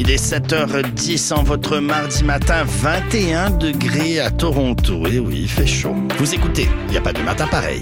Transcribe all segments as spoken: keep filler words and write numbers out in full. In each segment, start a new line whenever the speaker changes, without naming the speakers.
Il est sept heures dix en votre mardi matin, vingt et un degrés à Toronto. Et oui, il fait chaud. Vous écoutez, il n'y a pas de matin pareil.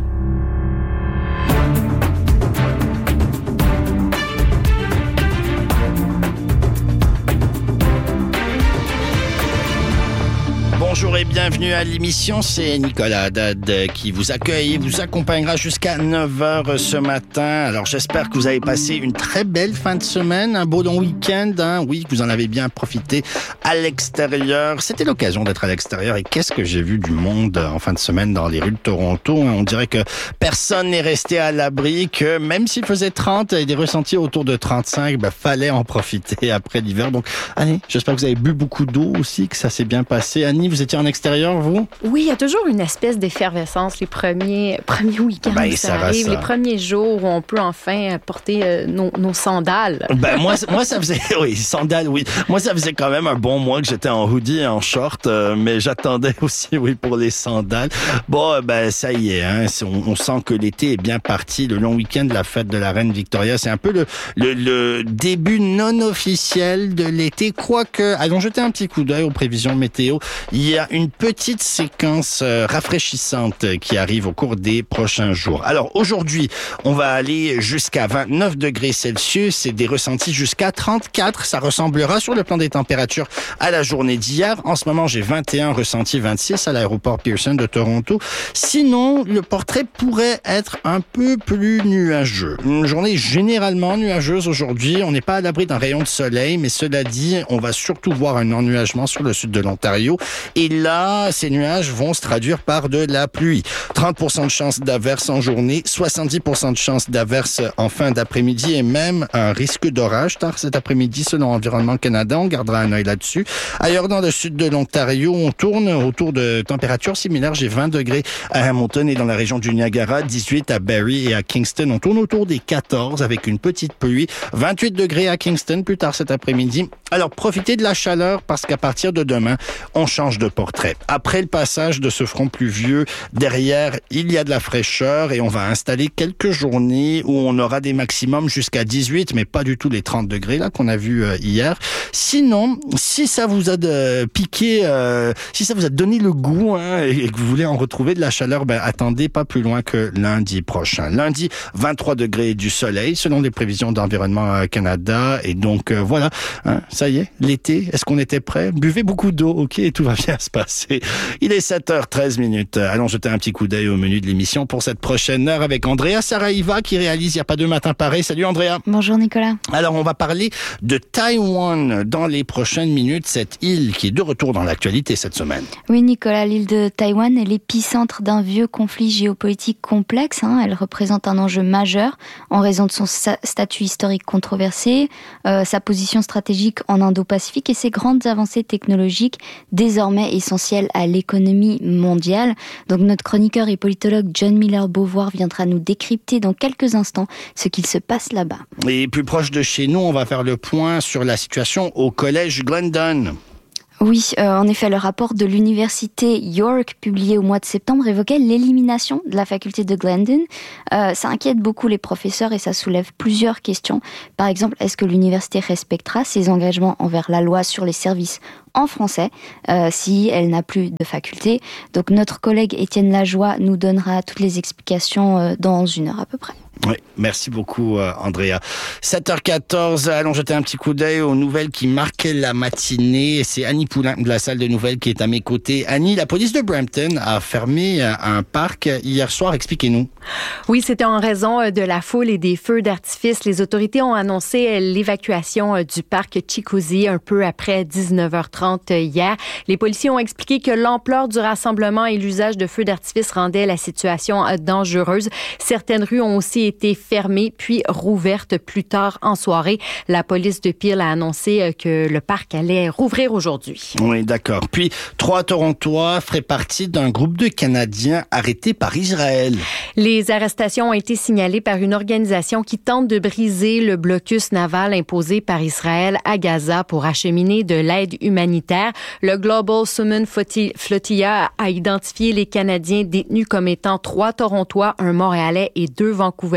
Bonjour et bienvenue à l'émission, c'est Nicolas Haddad qui vous accueille et vous accompagnera jusqu'à neuf heures ce matin. Alors j'espère que vous avez passé une très belle fin de semaine, un beau long week-end, hein. Oui, que vous en avez bien profité à l'extérieur. C'était l'occasion d'être à l'extérieur et qu'est-ce que j'ai vu du monde en fin de semaine dans les rues de Toronto. On dirait que personne n'est resté à l'abri, que même s'il faisait trente et des ressentis autour de trente-cinq, ben, fallait en profiter après l'hiver. Donc Annie, j'espère que vous avez bu beaucoup d'eau aussi, que ça s'est bien passé. Annie, vous étiez en extérieur, vous?
Oui, il y a toujours une espèce d'effervescence les premiers, premiers week-ends
ben,
où ça,
ça
arrive,
ça.
les premiers jours où on peut enfin porter euh, nos, nos sandales.
Ben moi, moi ça faisait, oui, sandales, oui. Moi ça faisait quand même un bon mois que j'étais en hoodie et en short, euh, mais j'attendais aussi, oui, pour les sandales. Bon, ben ça y est, hein, on, on sent que l'été est bien parti. Le long week-end de la fête de la Reine Victoria, c'est un peu le, le, le début non officiel de l'été. Quoique, allons jeter un petit coup d'œil aux prévisions météo. Il y a une petite séquence euh, rafraîchissante qui arrive au cours des prochains jours. Alors aujourd'hui, on va aller jusqu'à vingt-neuf degrés Celsius et des ressentis jusqu'à trente-quatre. Ça ressemblera sur le plan des températures à la journée d'hier. En ce moment, j'ai vingt et un, ressenti vingt-six à l'aéroport Pearson de Toronto. Sinon, le portrait pourrait être un peu plus nuageux. Une journée généralement nuageuse aujourd'hui. On n'est pas à l'abri d'un rayon de soleil, mais cela dit, on va surtout voir un ennuagement sur le sud de l'Ontario. Et là, ces nuages vont se traduire par de la pluie. trente pour cent de chance d'averse en journée, soixante-dix pour cent de chance d'averse en fin d'après-midi et même un risque d'orage tard cet après-midi selon Environnement Canada. On gardera un œil là-dessus. Ailleurs dans le sud de l'Ontario, on tourne autour de températures similaires. J'ai vingt degrés à Hamilton et dans la région du Niagara, dix-huit à Barrie et à Kingston. On tourne autour des quatorze avec une petite pluie. vingt-huit degrés à Kingston plus tard cet après-midi. Alors profitez de la chaleur parce qu'à partir de demain, on change de portrait. Après le passage de ce front pluvieux, derrière, il y a de la fraîcheur et on va installer quelques journées où on aura des maximums jusqu'à dix-huit, mais pas du tout les trente degrés là qu'on a vu euh, hier. Sinon, si ça vous a de, piqué, euh, si ça vous a donné le goût hein, et que vous voulez en retrouver de la chaleur, ben attendez pas plus loin que lundi prochain. Lundi, vingt-trois degrés du soleil selon les prévisions d'Environnement Canada. Et donc euh, voilà, hein, ça y est, l'été, est-ce qu'on était prêt? Buvez beaucoup d'eau, ok, et tout va bien se passer. Il est sept heures treize minutes. Allons jeter un petit coup d'œil au menu de l'émission pour cette prochaine heure avec Andrea Saraiva qui réalise Il n'y a pas de matin pareil. Salut Andrea.
Bonjour Nicolas.
Alors on va parler de Taïwan dans les prochaines minutes, cette île qui est de retour dans l'actualité cette semaine.
Oui Nicolas, l'île de Taïwan est l'épicentre d'un vieux conflit géopolitique complexe. Hein. Elle représente un enjeu majeur en raison de son sa- statut historique controversé, euh, sa position stratégique en Indo-Pacifique et ses grandes avancées technologiques désormais essentielles à l'économie mondiale. Donc notre chroniqueur et politologue John Miller-Beauvoir viendra nous décrypter dans quelques instants ce qu'il se passe là-bas.
Et plus proche de chez nous, on va faire le point sur la situation au collège Glendon.
Oui, euh, en effet, le rapport de l'université York, publié au mois de septembre, évoquait l'élimination de la faculté de Glendon. Euh, ça inquiète beaucoup les professeurs et ça soulève plusieurs questions. Par exemple, est-ce que l'université respectera ses engagements envers la loi sur les services en français euh, si elle n'a plus de faculté? Donc notre collègue Étienne Lajoie nous donnera toutes les explications euh, dans une heure à peu près.
Oui, merci beaucoup euh, Andrea. sept heures quatorze, allons jeter un petit coup d'œil aux nouvelles qui marquaient la matinée. C'est Annie Poulain de la salle de nouvelles qui est à mes côtés. Annie, la police de Brampton a fermé un parc hier soir. Expliquez-nous.
Oui, c'était en raison de la foule et des feux d'artifice. Les autorités ont annoncé l'évacuation du parc Chicozy un peu après dix-neuf heures trente hier. Les policiers ont expliqué que l'ampleur du rassemblement et l'usage de feux d'artifice rendaient la situation dangereuse. Certaines rues ont aussi été fermées puis rouvertes plus tard en soirée. La police de Peel a annoncé que le parc allait rouvrir aujourd'hui.
Oui, d'accord. Puis, trois Torontois feraient partie d'un groupe de Canadiens arrêtés par Israël.
Les arrestations ont été signalées par une organisation qui tente de briser le blocus naval imposé par Israël à Gaza pour acheminer de l'aide humanitaire. Le Global Summon Flotilla a identifié les Canadiens détenus comme étant trois Torontois, un Montréalais et deux Vancouverais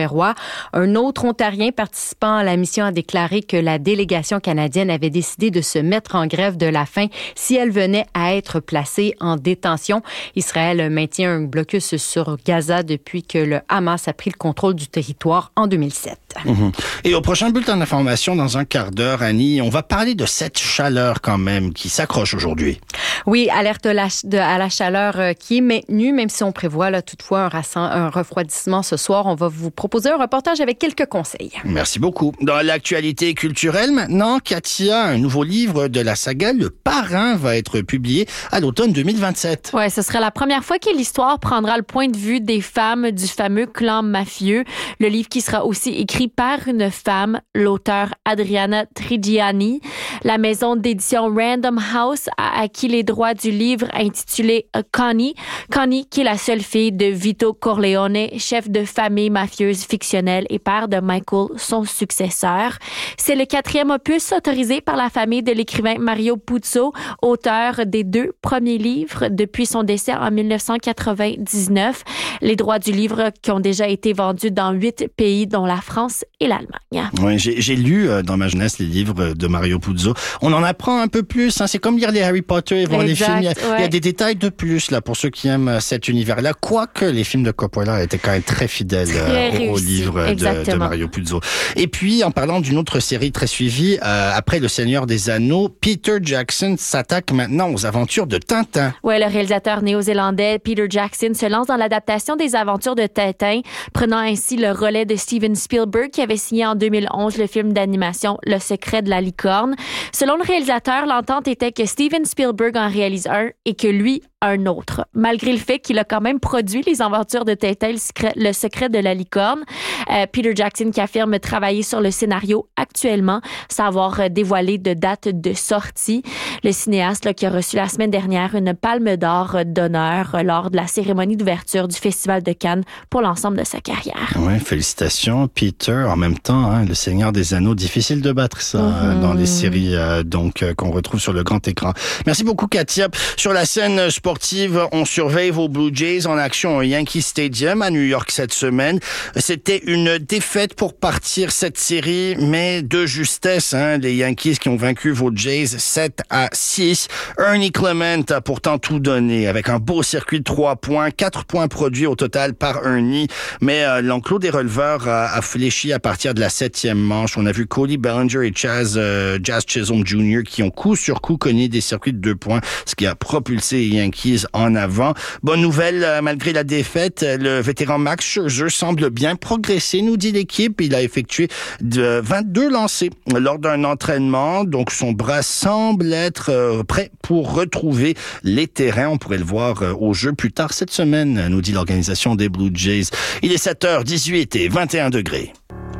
Rouerrois. Un autre Ontarien participant à la mission a déclaré que la délégation canadienne avait décidé de se mettre en grève de la faim si elle venait à être placée en détention. Israël maintient un blocus sur Gaza depuis que le Hamas a pris le contrôle du territoire en deux mille sept.
Mmh. Et au prochain bulletin d'information, dans un quart d'heure, Annie, on va parler de cette chaleur quand même qui s'accroche aujourd'hui.
Oui, alerte la, de, à la chaleur euh, qui est maintenue, même si on prévoit là, toutefois un, rassin, un refroidissement ce soir. On va vous proposer un reportage avec quelques conseils.
Merci beaucoup. Dans l'actualité culturelle maintenant, Katia, un nouveau livre de la saga Le Parrain va être publié à l'automne deux mille vingt-sept.
Ouais, ce sera la première fois que l'histoire prendra le point de vue des femmes du fameux clan mafieux. Le livre qui sera aussi écrit par une femme, l'auteure Adriana Trigiani. La maison d'édition Random House a acquis les droits du livre intitulé Connie. Connie, qui est la seule fille de Vito Corleone, chef de famille mafieuse fictionnelle et père de Michael, son successeur. C'est le quatrième opus autorisé par la famille de l'écrivain Mario Puzo, auteur des deux premiers livres depuis son décès en dix-neuf cent quatre-vingt-dix-neuf. Les droits du livre qui ont déjà été vendus dans huit pays, dont la France et l'Allemagne.
Oui, j'ai, j'ai lu euh, dans ma jeunesse les livres de Mario Puzo. On en apprend un peu plus. Hein. C'est comme lire les Harry Potter et voir exact, les films. Il y, a, ouais. il y a des détails de plus là pour ceux qui aiment cet univers-là. Quoique les films de Coppola étaient quand même très fidèles très euh, au livre de, de Mario Puzo. Et puis, en parlant d'une autre série très suivie, euh, après Le Seigneur des Anneaux, Peter Jackson s'attaque maintenant aux aventures de Tintin.
Oui, le réalisateur néo-zélandais Peter Jackson se lance dans l'adaptation des aventures de Tintin, prenant ainsi le relais de Steven Spielberg qui avait signé en deux mille onze le film d'animation Le Secret de la licorne. Selon le réalisateur, l'entente était que Steven Spielberg en réalise un et que lui un autre, malgré le fait qu'il a quand même produit les aventures de Tintin, Le Secret de la licorne. Euh, Peter Jackson qui affirme travailler sur le scénario actuellement, sans avoir dévoilé de date de sortie. Le cinéaste là, qui a reçu la semaine dernière une palme d'or d'honneur lors de la cérémonie d'ouverture du Festival de Cannes pour l'ensemble de sa carrière.
Oui, félicitations Peter. En même temps, hein, Le Seigneur des Anneaux, difficile de battre ça mmh. dans les séries euh, donc euh, qu'on retrouve sur le grand écran. Merci beaucoup Katia. Sur la scène sportive, on surveille vos Blue Jays en action au Yankee Stadium à New York cette semaine. C'était une défaite pour partir cette série, mais de justesse, hein, les Yankees qui ont vaincu vos Jays sept à six. Ernie Clement a pourtant tout donné avec un beau circuit de trois points, quatre points produits au total par Ernie, mais euh, l'enclos des releveurs a, a fléchi à partir de la septième manche. On a vu Cody Bellinger et Chaz, euh, Jazz Chisholm junior qui ont coup sur coup cogné des circuits de deux points, ce qui a propulsé les Yankees en avant. Bonne nouvelle, euh, malgré la défaite, le vétéran Max Scherzer semble bien progresser, nous dit l'équipe. Il a effectué de vingt-deux lancers lors d'un entraînement, donc son bras semble être euh, prêt pour retrouver les terrains. On pourrait le voir euh, au jeu plus tard cette semaine, nous dit l'organisation des Blue Jays. Il est sept heures dix-huit et vingt et un degrés.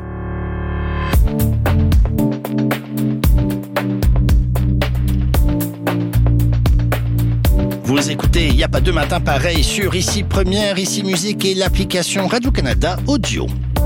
Vous écoutez Il n'y a pas deux matins pareils sur Ici Première, Ici Musique et l'application Radio-Canada Audio.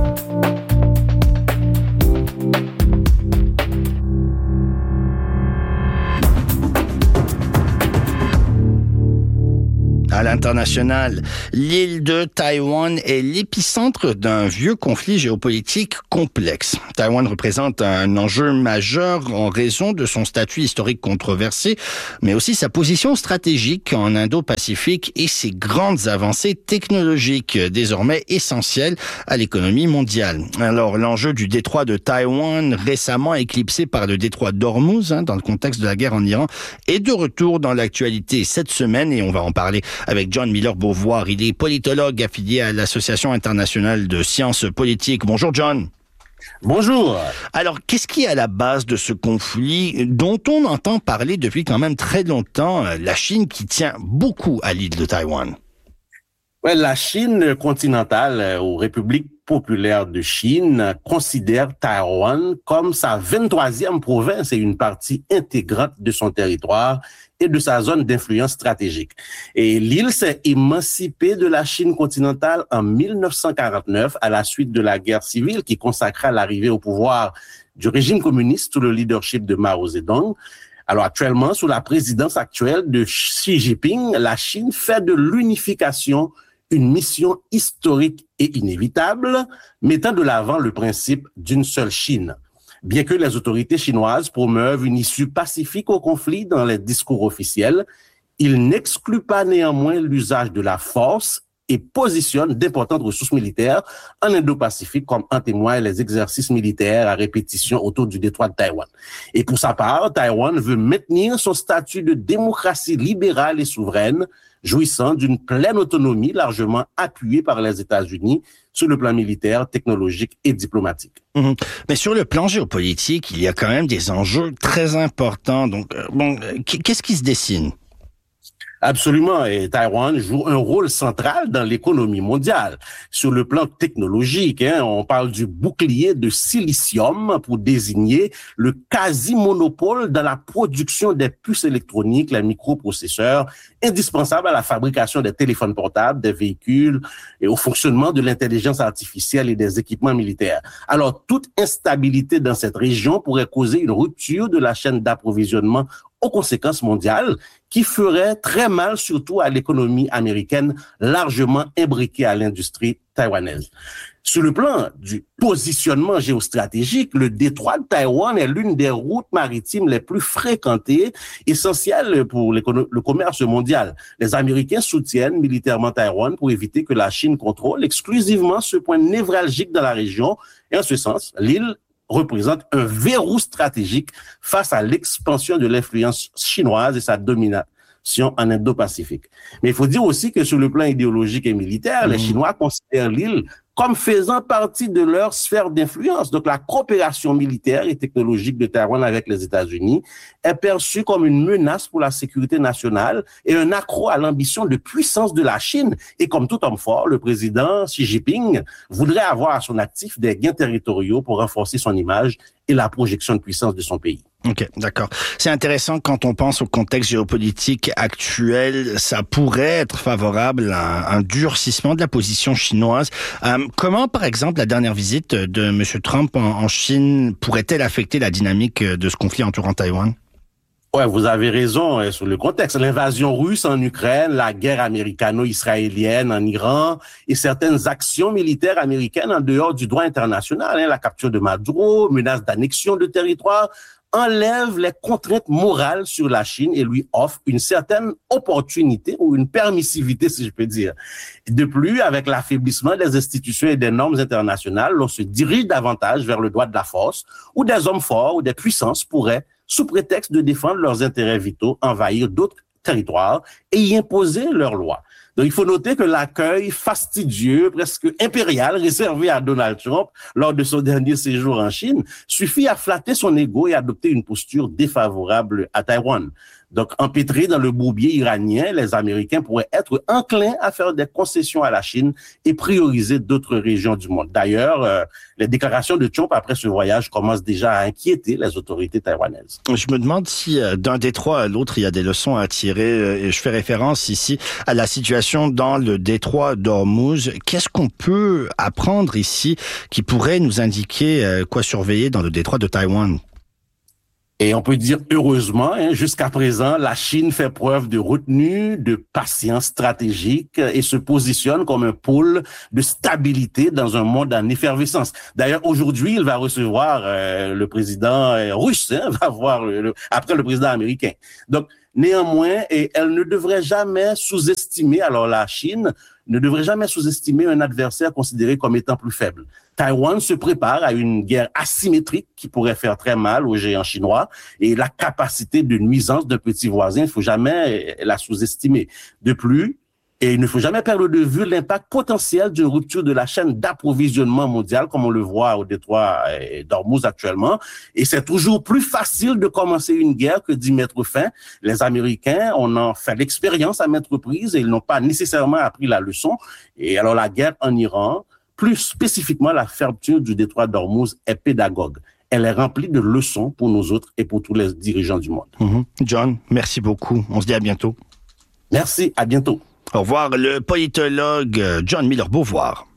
À l'international, l'île de Taïwan est l'épicentre d'un vieux conflit géopolitique complexe. Taïwan représente un enjeu majeur en raison de son statut historique controversé, mais aussi sa position stratégique en Indo-Pacifique et ses grandes avancées technologiques, désormais essentielles à l'économie mondiale. Alors, l'enjeu du détroit de Taïwan, récemment éclipsé par le détroit d'Ormuz, hein, dans le contexte de la guerre en Iran, est de retour dans l'actualité cette semaine et on va en parler avec John Miller-Beauvoir. Il est politologue affilié à l'Association internationale de sciences politiques. Bonjour John.
Bonjour.
Alors, qu'est-ce qui est à la base de ce conflit dont on entend parler depuis quand même très longtemps, la Chine qui tient beaucoup à l'île de Taïwan?
Ouais, la Chine continentale ou République populaire de Chine considère Taïwan comme sa vingt-troisième province et une partie intégrante de son territoire et de sa zone d'influence stratégique. Et l'île s'est émancipée de la Chine continentale en mille neuf cent quarante-neuf à la suite de la guerre civile qui consacra l'arrivée au pouvoir du régime communiste sous le leadership de Mao Zedong. Alors actuellement, sous la présidence actuelle de Xi Jinping, la Chine fait de l'unification une mission historique et inévitable, mettant de l'avant le principe d'une seule Chine. Bien que les autorités chinoises promeuvent une issue pacifique au conflit dans les discours officiels, ils n'excluent pas néanmoins l'usage de la force et positionnent d'importantes ressources militaires en Indo-Pacifique, comme en témoignent les exercices militaires à répétition autour du détroit de Taïwan. Et pour sa part, Taïwan veut maintenir son statut de démocratie libérale et souveraine, jouissant d'une pleine autonomie largement appuyée par les États-Unis sur le plan militaire, technologique et diplomatique.
Mmh. Mais sur le plan géopolitique, il y a quand même des enjeux très importants. Donc, euh, bon, qu'est-ce qui se dessine?
Absolument, et Taïwan joue un rôle central dans l'économie mondiale. Sur le plan technologique, hein, on parle du bouclier de silicium pour désigner le quasi-monopole dans la production des puces électroniques, les microprocesseurs, indispensables à la fabrication des téléphones portables, des véhicules et au fonctionnement de l'intelligence artificielle et des équipements militaires. Alors, toute instabilité dans cette région pourrait causer une rupture de la chaîne d'approvisionnement aux conséquences mondiales qui ferait très mal surtout à l'économie américaine largement imbriquée à l'industrie taïwanaise. Sur le plan du positionnement géostratégique, le détroit de Taïwan est l'une des routes maritimes les plus fréquentées, essentielles pour le commerce mondial. Les Américains soutiennent militairement Taïwan pour éviter que la Chine contrôle exclusivement ce point névralgique dans la région. Et en ce sens, l'île représente un verrou stratégique face à l'expansion de l'influence chinoise et sa domination en Indo-Pacifique. Mais il faut dire aussi que sur le plan idéologique et militaire, mmh. les Chinois considèrent l'île comme faisant partie de leur sphère d'influence. Donc, la coopération militaire et technologique de Taïwan avec les États-Unis est perçue comme une menace pour la sécurité nationale et un accroc à l'ambition de puissance de la Chine. Et comme tout homme fort, le président Xi Jinping voudrait avoir à son actif des gains territoriaux pour renforcer son image et la projection de puissance de son pays.
Ok, d'accord. C'est intéressant quand on pense au contexte géopolitique actuel, ça pourrait être favorable à un durcissement de la position chinoise. Euh, comment, par exemple, la dernière visite de M. Trump en, en Chine pourrait-elle affecter la dynamique de ce conflit entourant Taïwan?
Ouais, vous avez raison hein, sur le contexte. L'invasion russe en Ukraine, la guerre américano-israélienne en Iran et certaines actions militaires américaines en dehors du droit international, hein, la capture de Maduro, menace d'annexion de territoire, enlève les contraintes morales sur la Chine et lui offre une certaine opportunité ou une permissivité, si je peux dire. De plus, avec l'affaiblissement des institutions et des normes internationales, l'on se dirige davantage vers le droit de la force, où des hommes forts ou des puissances pourraient, sous prétexte de défendre leurs intérêts vitaux, envahir d'autres territoires et y imposer leurs lois. Donc, il faut noter que l'accueil fastidieux, presque impérial, réservé à Donald Trump lors de son dernier séjour en Chine, suffit à flatter son ego et adopter une posture défavorable à Taïwan. Donc, empêtrés dans le bourbier iranien, les Américains pourraient être enclins à faire des concessions à la Chine et prioriser d'autres régions du monde. D'ailleurs, euh, les déclarations de Trump après ce voyage commencent déjà à inquiéter les autorités taïwanaises.
Je me demande si euh, d'un détroit à l'autre, il y a des leçons à tirer. Euh, et je fais référence ici à la situation dans le détroit d'Ormuz. Qu'est-ce qu'on peut apprendre ici qui pourrait nous indiquer euh, quoi surveiller dans le détroit de Taïwan?
Et on peut dire heureusement, hein, jusqu'à présent, la Chine fait preuve de retenue, de patience stratégique et se positionne comme un pôle de stabilité dans un monde en effervescence. D'ailleurs, aujourd'hui, il va recevoir euh, le président euh, russe, hein, va voir le, le, après le président américain. Donc, néanmoins, et elle ne devrait jamais sous-estimer, alors la Chine ne devrait jamais sous-estimer un adversaire considéré comme étant plus faible. Taïwan se prépare à une guerre asymétrique qui pourrait faire très mal aux géants chinois et la capacité de nuisance d'un petit voisin, il ne faut jamais la sous-estimer. De plus, et il ne faut jamais perdre de vue l'impact potentiel d'une rupture de la chaîne d'approvisionnement mondiale, comme on le voit au détroit d'Ormuz actuellement. Et c'est toujours plus facile de commencer une guerre que d'y mettre fin. Les Américains, on en fait l'expérience à maintes reprises et ils n'ont pas nécessairement appris la leçon. Et alors la guerre en Iran, plus spécifiquement la fermeture du détroit d'Ormuz, est pédagogue. Elle est remplie de leçons pour nous autres et pour tous les dirigeants du monde.
Mmh. John, merci beaucoup. On se dit à bientôt.
Merci, à bientôt.
Au revoir, le politologue John Miller-Beauvoir.